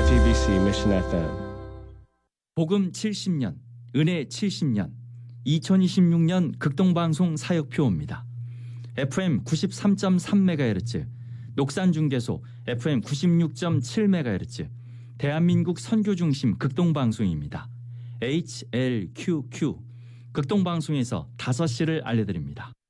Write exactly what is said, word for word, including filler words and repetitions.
제이티비씨 Mission 에프엠. 복음 칠십 년, 은혜 칠십 년, 이천이십육 년 극동방송 사역표입니다. 에프엠 구십삼 점 삼 메가헤르츠, 녹산중계소 에프엠 구십육 점 칠 메가헤르츠, 대한민국 선교중심 극동방송입니다. 에이치엘큐큐, 극동방송에서 다섯 시를 알려드립니다.